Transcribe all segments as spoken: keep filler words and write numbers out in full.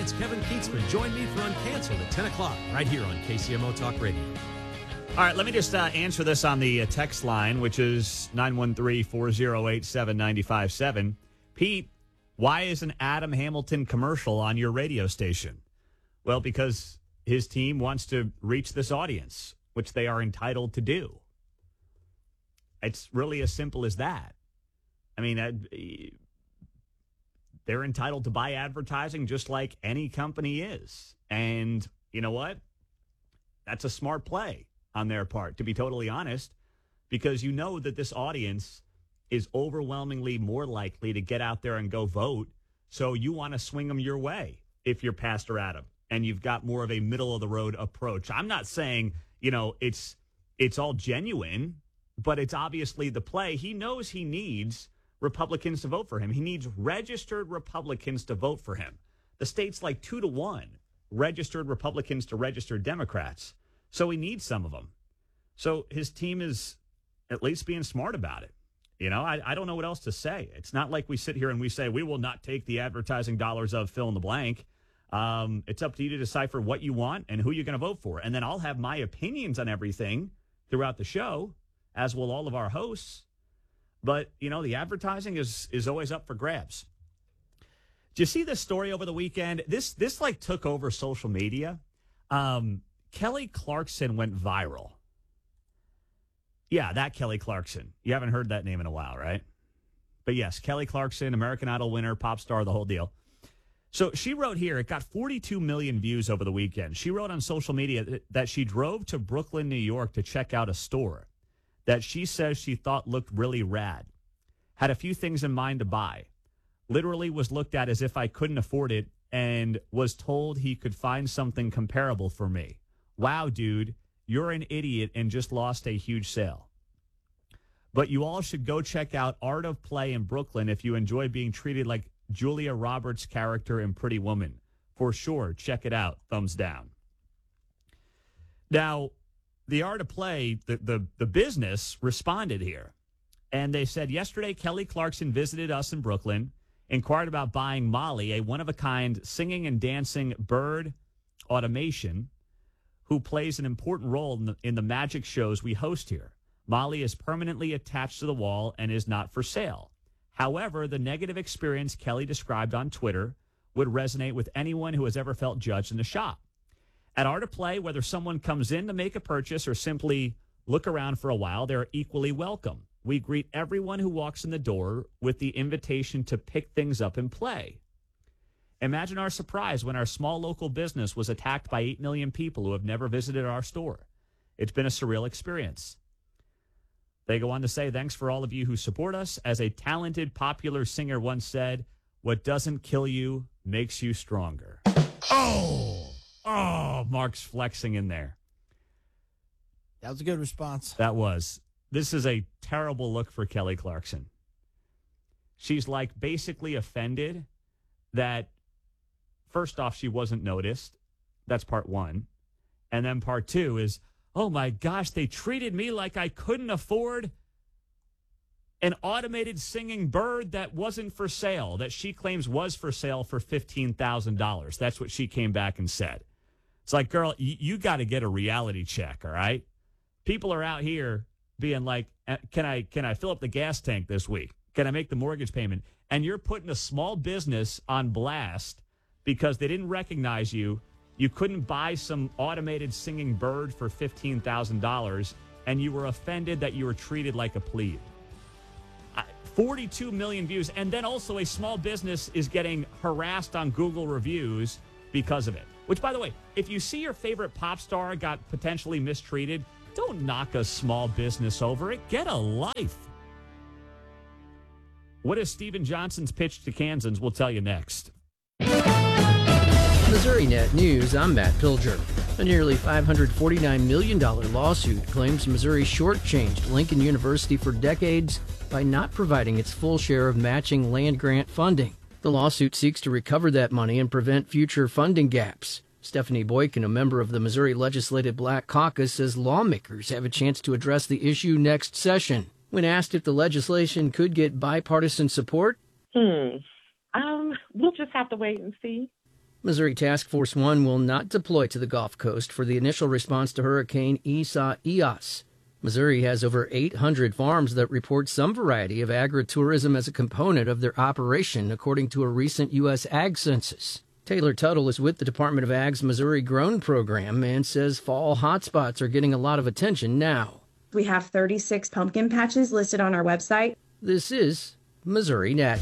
it's Kevin Keatsman. Join me for Uncanceled at ten o'clock right here on K C M O Talk Radio. All right, let me just uh, answer this on the uh, text line, which is nine one three, four oh eight, seven nine five seven. Pete, why is an Adam Hamilton commercial on your radio station? Well, because his team wants to reach this audience, which they are entitled to do. It's really as simple as that. I mean, uh, they're entitled to buy advertising just like any company is. And you know what? That's a smart play on their part, to be totally honest, because you know that this audience is overwhelmingly more likely to get out there and go vote. So you want to swing them your way if you're Pastor Adam and you've got more of a middle of the road approach. I'm not saying, you know, it's it's all genuine, but it's obviously the play. He knows he needs Republicans to vote for him. He needs registered Republicans to vote for him. The state's like two to one registered Republicans to registered Democrats. So he needs some of them. So his team is at least being smart about it. You know, I, I don't know what else to say. It's not like we sit here and we say, we will not take the advertising dollars of fill in the blank. Um, it's up to you to decipher what you want and who you're going to vote for. And then I'll have my opinions on everything throughout the show, as will all of our hosts. But, you know, the advertising is is always up for grabs. Do you see this story over the weekend? This, this like, took over social media. Um, Kelly Clarkson went viral. Yeah, that Kelly Clarkson. You haven't heard that name in a while, right? But yes, Kelly Clarkson, American Idol winner, pop star, the whole deal. So she wrote here, it got forty-two million views over the weekend. She wrote on social media that she drove to Brooklyn, New York to check out a store that she says she thought looked really rad. Had a few things in mind to buy. Literally was looked at as if I couldn't afford it and was told he could find something comparable for me. Wow, dude, you're an idiot and just lost a huge sale. But you all should go check out Art of Play in Brooklyn if you enjoy being treated like Julia Roberts' character in Pretty Woman. For sure, check it out. Thumbs down. Now, the Art of Play, the, the, the business, responded here. And they said, yesterday, Kelly Clarkson visited us in Brooklyn, inquired about buying Molly, a one-of-a-kind singing and dancing bird automation who plays an important role in the, in the magic shows we host here. Molly is permanently attached to the wall and is not for sale. However, the negative experience Kelly described on Twitter would resonate with anyone who has ever felt judged in the shop. At Art of Play, whether someone comes in to make a purchase or simply look around for a while, they're equally welcome. We greet everyone who walks in the door with the invitation to pick things up and play. Imagine our surprise when our small local business was attacked by eight million people who have never visited our store. It's been a surreal experience. They go on to say, thanks for all of you who support us. As a talented, popular singer once said, what doesn't kill you makes you stronger. Oh, oh, Mark's flexing in there. That was a good response. That was. This is a terrible look for Kelly Clarkson. She's like basically offended that, first off, she wasn't noticed. That's part one. And then part two is, oh my gosh, they treated me like I couldn't afford an automated singing bird that wasn't for sale, that she claims was for sale for fifteen thousand dollars. That's what she came back and said. It's like, girl, you, you got to get a reality check, all right? People are out here being like, can I can I fill up the gas tank this week? Can I make the mortgage payment? And you're putting a small business on blast because they didn't recognize you. You couldn't buy some automated singing bird for fifteen thousand dollars, and you were offended that you were treated like a plebe. forty-two million views, and then also a small business is getting harassed on Google reviews because of it. Which, by the way, if you see your favorite pop star got potentially mistreated, don't knock a small business over it. Get a life. What is Steven Johnson's pitch to Kansans? We'll tell you next. Missouri Net News, I'm Matt Pilger. A nearly five hundred forty-nine million dollars lawsuit claims Missouri shortchanged Lincoln University for decades by not providing its full share of matching land grant funding. The lawsuit seeks to recover that money and prevent future funding gaps. Stephanie Boykin, a member of the Missouri Legislative Black Caucus, says lawmakers have a chance to address the issue next session. When asked if the legislation could get bipartisan support, Hmm. Um, we'll just have to wait and see. Missouri Task Force One will not deploy to the Gulf Coast for the initial response to Hurricane Isaias. Missouri has over eight hundred farms that report some variety of agritourism as a component of their operation, according to a recent U S Ag Census. Taylor Tuttle is with the Department of Ag's Missouri Grown program and says fall hotspots are getting a lot of attention now. We have thirty-six pumpkin patches listed on our website. This is Missouri Net.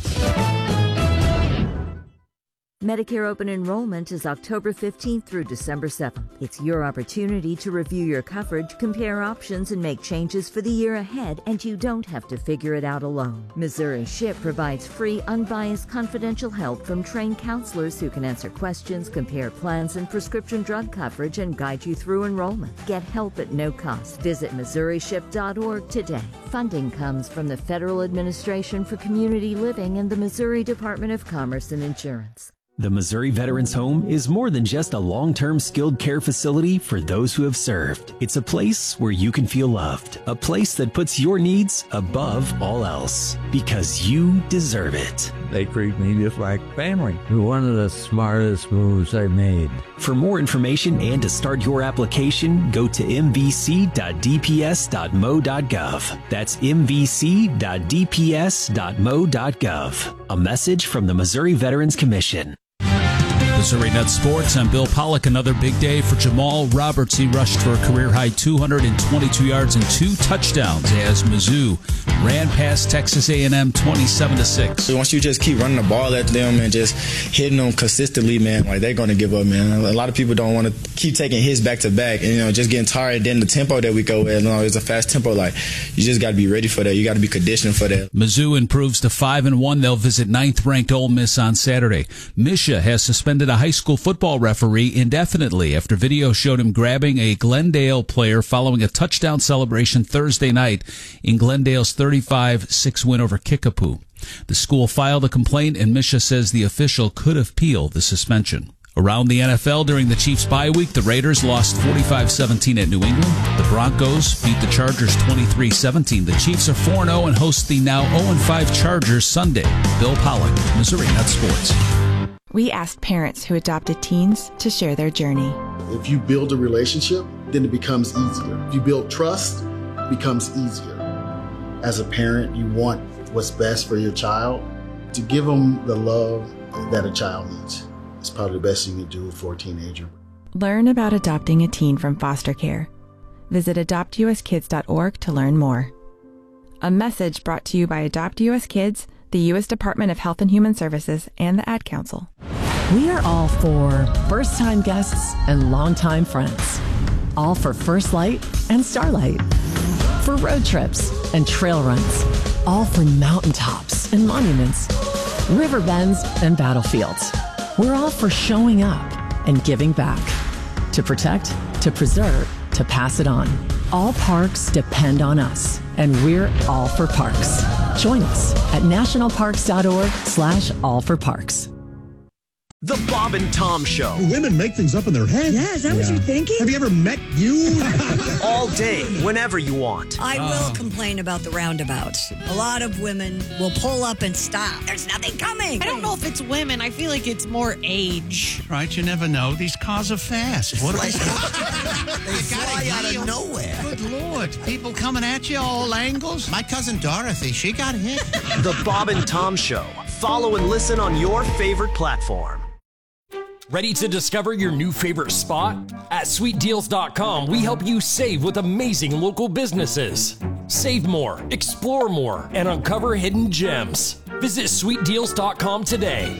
Medicare open enrollment is October fifteenth through December seventh. It's your opportunity to review your coverage, compare options, and make changes for the year ahead, and you don't have to figure it out alone. Missouri S C H I P provides free, unbiased, confidential help from trained counselors who can answer questions, compare plans and prescription drug coverage, and guide you through enrollment. Get help at no cost. Visit Missouri S C H I P dot org today. Funding comes from the Federal Administration for Community Living and the Missouri Department of Commerce and Insurance. The Missouri Veterans Home is more than just a long-term skilled care facility for those who have served. It's a place where you can feel loved, a place that puts your needs above all else, because you deserve it. They treat me just like family. One of the smartest moves I made. For more information and to start your application, go to m v c dot d p s dot m o dot gov. That's m v c dot d p s dot m o dot gov. A message from the Missouri Veterans Commission. Missouri Net Sports. I'm Bill Pollock. Another big day for Jamal Roberts. He rushed for a career-high two hundred twenty-two yards and two touchdowns as Mizzou ran past Texas A and M twenty-seven to six. Once you just keep running the ball at them and just hitting them consistently, man, like they're going to give up, man. A lot of people don't want to keep taking hits back to back and, you know, just getting tired. Then the tempo that we go with, you know, it's a fast tempo. Like, you just got to be ready for that. You got to be conditioned for that. Mizzou improves to five and one. They'll visit ninth-ranked Ole Miss on Saturday. Misha has suspended a high school football referee indefinitely after video showed him grabbing a Glendale player following a touchdown celebration Thursday night in Glendale's thirty-five six win over Kickapoo. The school filed a complaint, and Misha says the official could appeal the suspension. Around the N F L during the Chiefs bye week, the Raiders lost forty-five seventeen at New England. The Broncos beat the Chargers twenty-three seventeen. The Chiefs are four and oh and host the now oh and five Chargers Sunday. Bill Pollock, Missouri Net Sports. We asked parents who adopted teens to share their journey. If you build a relationship, then it becomes easier. If you build trust, it becomes easier. As a parent, you want what's best for your child. To give them the love that a child needs. It's probably the best you can do for a teenager. Learn about adopting a teen from foster care. Visit adopt u s kids dot org to learn more. A message brought to you by Adopt U S Kids, the U S Department of Health and Human Services, and the Ad Council. We are all for first-time guests and longtime friends. All for First Light and Starlight. For road trips and trail runs. All for mountaintops and monuments. River bends and battlefields. We're all for showing up and giving back. To protect, to preserve, to pass it on. All parks depend on us, and we're all for parks. Join us at nationalparks.org slash all for parks. The Bob and Tom Show. Women make things up in their head. Yeah, is that yeah. what you're thinking? Have you ever met you? All day, whenever you want. I oh. will complain about the roundabouts. A lot of women will pull up and stop. There's nothing coming. I don't know if it's women. I feel like it's more age. Right, you never know. These cars are fast. What are they? They fly out of nowhere. Good Lord. People coming at you all angles. My cousin Dorothy, she got hit. The Bob and Tom Show. Follow and listen on your favorite platform. Ready to discover your new favorite spot? At sweet deals dot com, we help you save with amazing local businesses. Save more, explore more, and uncover hidden gems. Visit sweet deals dot com today.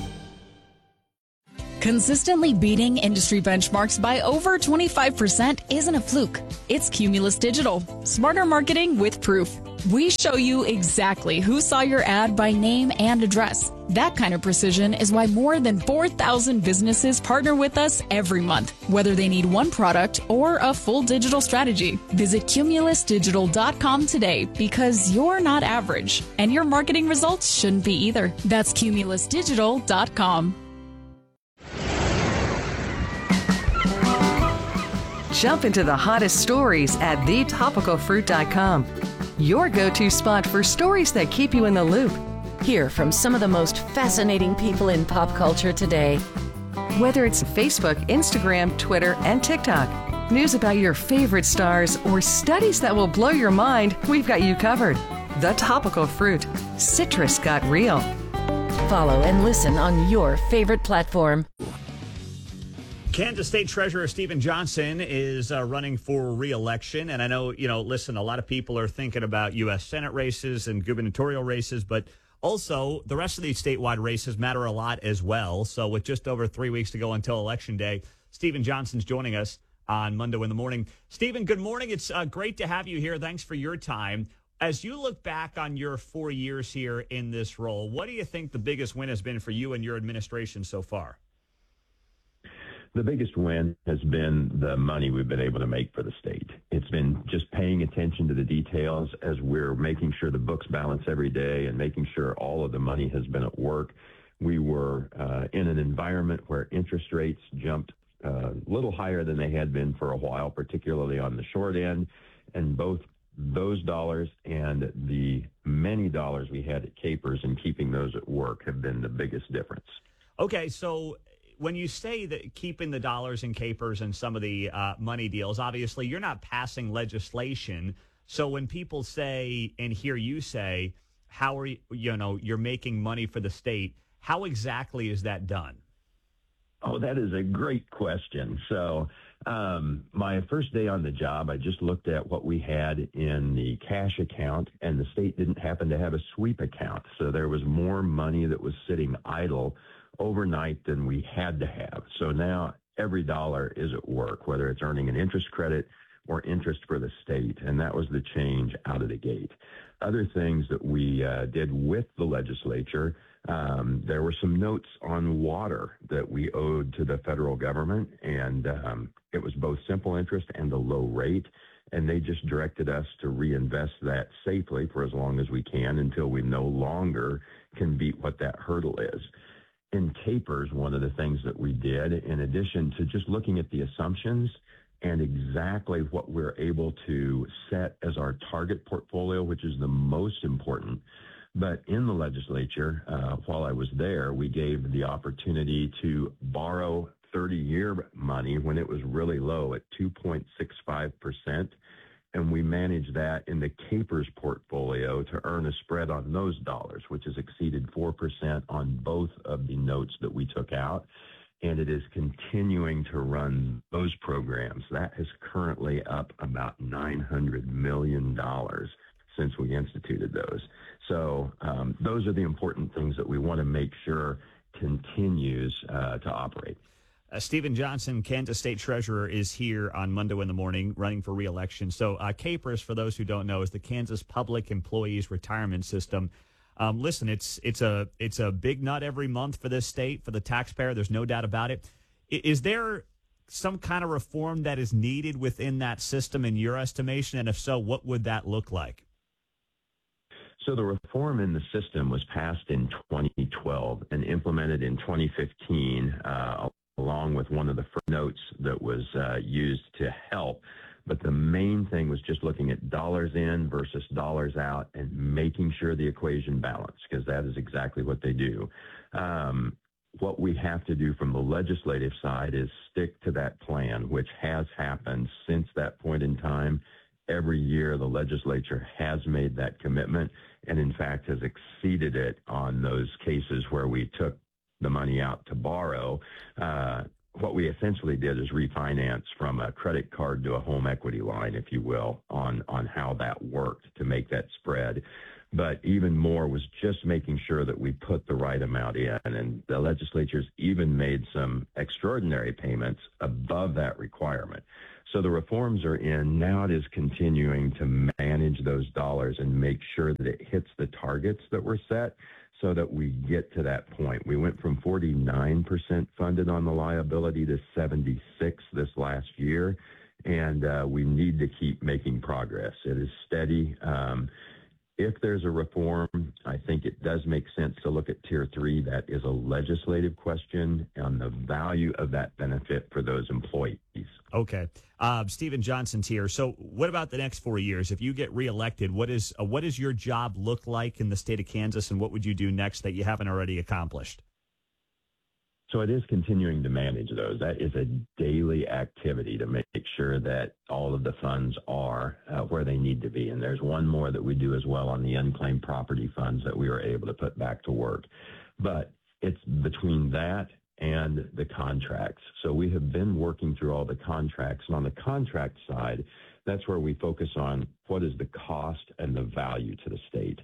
Consistently beating industry benchmarks by over twenty-five percent isn't a fluke. It's Cumulus Digital. Smarter marketing with proof. We show you exactly who saw your ad by name and address. That kind of precision is why more than four thousand businesses partner with us every month, whether they need one product or a full digital strategy. Visit cumulus digital dot com today, because you're not average, and your marketing results shouldn't be either. That's cumulus digital dot com. Jump into the hottest stories at the topical fruit dot com. Your go-to spot for stories that keep you in the loop. Hear from some of the most fascinating people in pop culture today. Whether it's Facebook, Instagram, Twitter, and TikTok, news about your favorite stars, or studies that will blow your mind, we've got you covered. The Topical Fruit. Citrus got real. Follow and listen on your favorite platform. Kansas State Treasurer Stephen Johnson is uh, running for re-election. And I know, you know, listen, a lot of people are thinking about U S Senate races and gubernatorial races, but also the rest of these statewide races matter a lot as well. So with just over three weeks to go until Election Day, Stephen Johnson's joining us on Monday in the morning. Stephen, good morning. It's uh, great to have you here. Thanks for your time. As you look back on your four years here in this role, what do you think the biggest win has been for you and your administration so far? The biggest win has been the money we've been able to make for the state. It's been just paying attention to the details as we're making sure the books balance every day and making sure all of the money has been at work. We were uh, in an environment where interest rates jumped uh, a little higher than they had been for a while, particularly on the short end, and both those dollars and the many dollars we had at Capers and keeping those at work have been the biggest difference. Okay, so when you say that keeping the dollars in Capers and some of the uh, money deals, obviously you're not passing legislation. So when people say and hear you say, how are you, you know, you're making money for the state, how exactly is that done? Oh, that is a great question. So um, my first day on the job, I just looked at what we had in the cash account, and the state didn't happen to have a sweep account. So there was more money that was sitting idle overnight than we had to have. So now every dollar is at work, whether it's earning an interest credit or interest for the state. And that was the change out of the gate. Other things that we uh, did with the legislature, um, there were some notes on water that we owed to the federal government, and um, it was both simple interest and a low rate. And they just directed us to reinvest that safely for as long as we can until we no longer can beat what that hurdle is. In Capers, one of the things that we did, in addition to just looking at the assumptions and exactly what we're able to set as our target portfolio, which is the most important, but in the legislature, uh, while I was there, we gave the opportunity to borrow thirty-year money when it was really low at two point six five percent. And we managed that in the Capers portfolio to earn a spread on those dollars, which has exceeded four percent on both of the notes that we took out. And it is continuing to run those programs. That is currently up about nine hundred million dollars since we instituted those. So um, those are the important things that we want to make sure continues uh, to operate. Uh, Stephen Johnson, Kansas State Treasurer, is here on Monday in the morning running for re-election. So uh, Capers, for those who don't know, is the Kansas Public Employees Retirement System. Um, listen, it's it's a it's a big nut every month for this state, for the taxpayer. There's no doubt about it. I, is there some kind of reform that is needed within that system in your estimation? And if so, what would that look like? So the reform in the system was passed in twenty twelve and implemented in twenty fifteen, uh, along with one of the first notes that was uh, used to help. But the main thing was just looking at dollars in versus dollars out and making sure the equation balanced, because that is exactly what they do. Um, what we have to do from the legislative side is stick to that plan, which has happened since that point in time. Every year, the legislature has made that commitment and, in fact, has exceeded it on those cases where we took the money out to borrow. Uh, what we essentially did is refinance from a credit card to a home equity line, if you will, on, on how that worked to make that spread. But even more was just making sure that we put the right amount in. And the legislature's even made some extraordinary payments above that requirement. So the reforms are in. Now it is continuing to manage those dollars and make sure that it hits the targets that were set so that we get to that point. We went from forty-nine percent funded on the liability to seventy-six this last year, and uh, we need to keep making progress. It is steady. Um, if there's a reform, I think it does make sense to look at Tier three. That is a legislative question on the value of that benefit for those employees. Okay. Uh, Stephen Johnson's here. So what about the next four years? If you get reelected, what is uh, what does your job look like in the state of Kansas, and what would you do next that you haven't already accomplished? So it is continuing to manage those. That is a daily activity to make sure that all of the funds are uh, where they need to be. And there's one more that we do as well on the unclaimed property funds that we were able to put back to work. But it's between that and the contracts. So we have been working through all the contracts. And on the contract side, that's where we focus on what is the cost and the value to the state.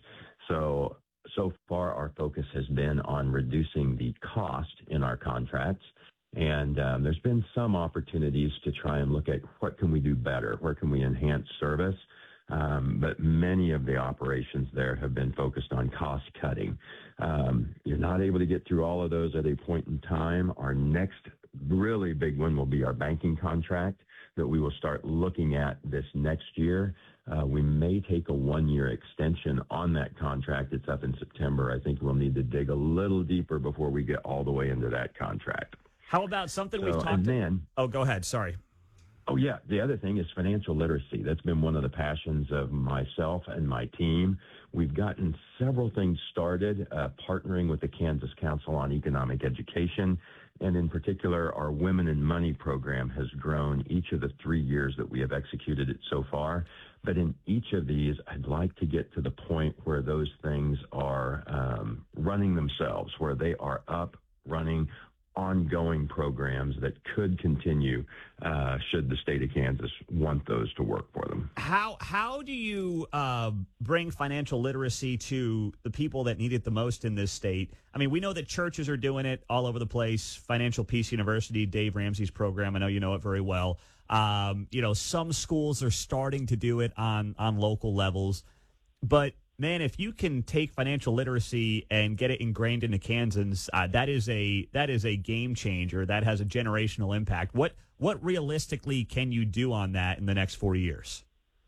So So far, our focus has been on reducing the cost in our contracts. And um, there's been some opportunities to try and look at what can we do better? Where can we enhance service? Um, but many of the operations there have been focused on cost cutting. Um, you're not able to get through all of those at a point in time. Our next really big one will be our banking contract that we will start looking at this next year. Uh, we may take a one-year extension on that contract. It's up in September. I think we'll need to dig a little deeper before we get all the way into that contract. How about something So, we've talked and then, Oh, go ahead. Sorry. Oh, yeah. The other thing is financial literacy. That's been one of the passions of myself and my team. We've gotten several things started, uh, partnering with the Kansas Council on Economic Education. And in particular, our Women in Money program has grown each of the three years that we have executed it so far. But in each of these, I'd like to get to the point where those things are um, running themselves, where they are up, running, ongoing programs that could continue uh, should the state of Kansas want those to work for them. How how do you uh, bring financial literacy to the people that need it the most in this state? I mean, we know that churches are doing it all over the place. Financial Peace University, Dave Ramsey's program, I know you know it very well. Um, you know, some schools are starting to do it on on local levels. But, man, if you can take financial literacy and get it ingrained into Kansans, uh, that is a that is a game changer. That has a generational impact. What what realistically can you do on that in the next four years?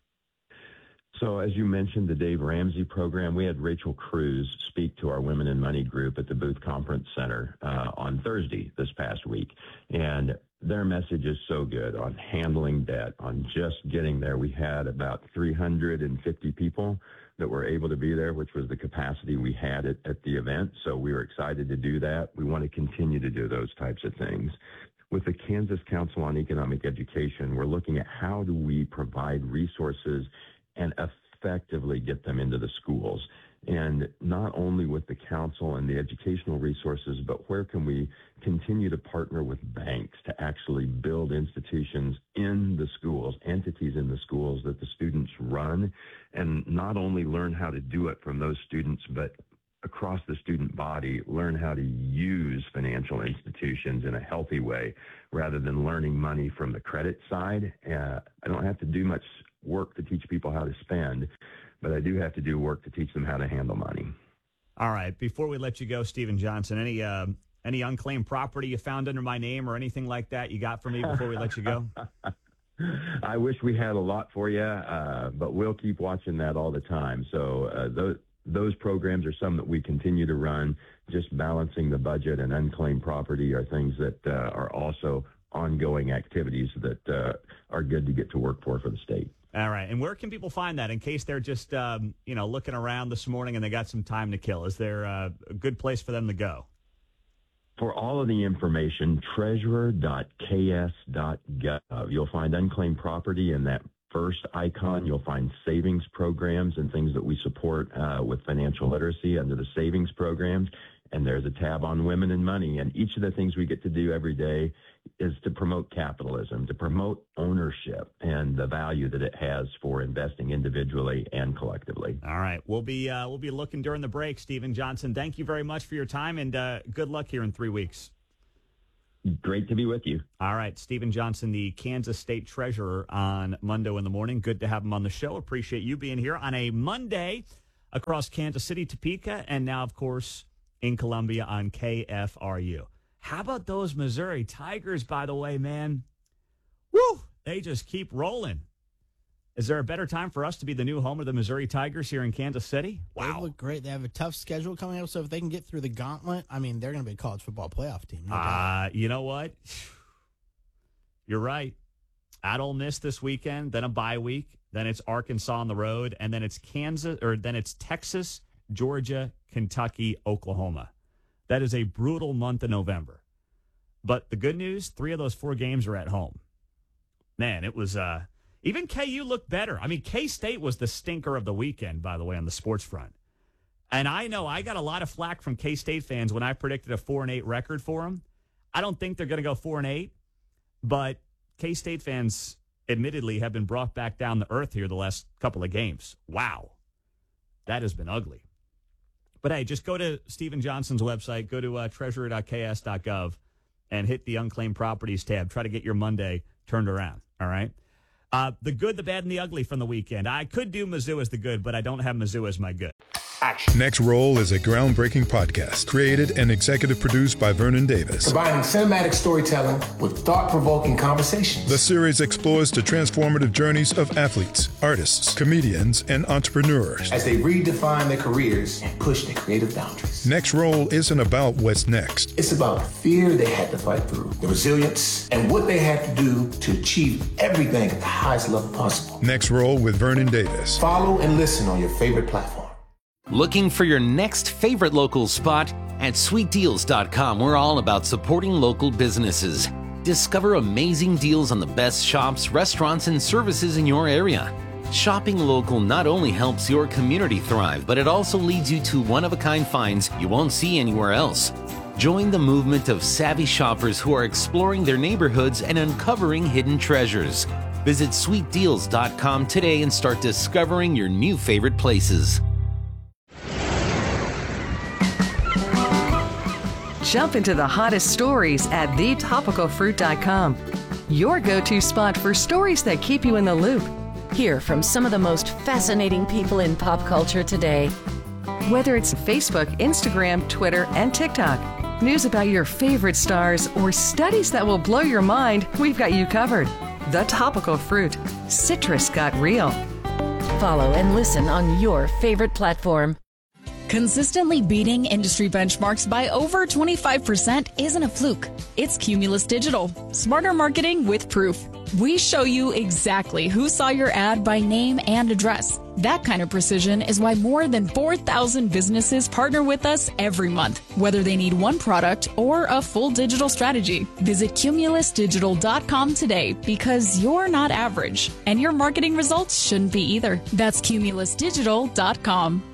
So as you mentioned, the Dave Ramsey program, we had Rachel Cruz speak to our Women in Money group at the Booth Conference Center uh, on Thursday this past week. And their message is so good on handling debt, on just getting there. We had about three hundred fifty people that were able to be there, which was the capacity we had at, at the event. So we were excited to do that. We want to continue to do those types of things. With the Kansas Council on Economic Education, we're looking at how do we provide resources and effectively get them into the schools. And not only with the council and the educational resources, but where can we continue to partner with banks to actually build institutions in the schools, entities in the schools that the students run, and not only learn how to do it from those students, but across the student body, learn how to use financial institutions in a healthy way rather than learning money from the credit side. Uh, I don't have to do much work to teach people how to spend, but I do have to do work to teach them how to handle money. All right. Before we let you go, Stephen Johnson, any uh, any unclaimed property you found under my name or anything like that you got for me before we let you go? I wish we had a lot for you, uh, but we'll keep watching that all the time. So uh, those those programs are some that we continue to run. Just balancing the budget and unclaimed property are things that uh, are also ongoing activities that uh, are good to get to work for for the state. All right. And where can people find that in case they're just, um, you know, looking around this morning and they got some time to kill? Is there uh, a good place for them to go? For all of the information, treasurer dot k s dot gov. You'll find unclaimed property in that first icon. You'll find savings programs and things that we support uh, with financial literacy under the savings programs. And there's a tab on Women in Money. And each of the things we get to do every day is to promote capitalism, to promote ownership and the value that it has for investing individually and collectively. All right. We'll be uh, we'll be looking during the break. Stephen Johnson, thank you very much for your time, and uh, good luck here in three weeks. Great to be with you. All right. Stephen Johnson, the Kansas State Treasurer on Monday in the morning. Good to have him on the show. Appreciate you being here on a Monday across Kansas City, Topeka, and now, of course, in Columbia on K F R U. How about those Missouri Tigers, by the way, man? Woo! They just keep rolling. Is there a better time for us to be the new home of the Missouri Tigers here in Kansas City? Wow. They look great. They have a tough schedule coming up, so if they can get through the gauntlet, I mean, they're going to be a college football playoff team. No uh, you know what? You're right. At Ole Miss this weekend, then a bye week, then it's Arkansas on the road, and then it's Kansas, or then it's Texas, Georgia, Kentucky, Oklahoma. That is a brutal month of November. But the good news, three of those four games are at home. Man, it was uh, even K U looked better. I mean, K-State was the stinker of the weekend, by the way, on the sports front. And I know I got a lot of flack from K-State fans when I predicted a four and eight record for them. I don't think they're going to go four and eight, but K-State fans admittedly have been brought back down to earth here the last couple of games. Wow. That has been ugly. But hey, just go to Stephen Johnson's website, go to uh, treasurer dot k s dot gov and hit the unclaimed properties tab. Try to get your Monday turned around. All right. Uh, the good, the bad, and the ugly from the weekend. I could do Mizzou as the good, but I don't have Mizzou as my good. Action. Next Roll is a groundbreaking podcast created and executive produced by Vernon Davis. Combining cinematic storytelling with thought-provoking conversations. The series explores the transformative journeys of athletes, artists, comedians, and entrepreneurs as they redefine their careers and push their creative boundaries. Next Roll isn't about what's next. It's about the fear they had to fight through, the resilience, and what they had to do to achieve everything at the highest level possible. Next Roll with Vernon Davis. Follow and listen on your favorite platform. Looking for your next favorite local spot? At sweet deals dot com, we're all about supporting local businesses. Discover amazing deals on the best shops, restaurants, and services in your area. Shopping local not only helps your community thrive, but it also leads you to one-of-a-kind finds you won't see anywhere else. Join the movement of savvy shoppers who are exploring their neighborhoods and uncovering hidden treasures. Visit sweet deals dot com today and start discovering your new favorite places. Jump into the hottest stories at the topical fruit dot com. Your go-to spot for stories that keep you in the loop. Hear from some of the most fascinating people in pop culture today. Whether it's Facebook, Instagram, Twitter, and TikTok, news about your favorite stars, or studies that will blow your mind, we've got you covered. The Topical Fruit. Citrus got real. Follow and listen on your favorite platform. Consistently beating industry benchmarks by over twenty-five percent isn't a fluke. It's Cumulus Digital. Smarter marketing with proof. We show you exactly who saw your ad by name and address. That kind of precision is why more than four thousand businesses partner with us every month, whether they need one product or a full digital strategy. Visit cumulus digital dot com today because you're not average, and your marketing results shouldn't be either. That's cumulus digital dot com.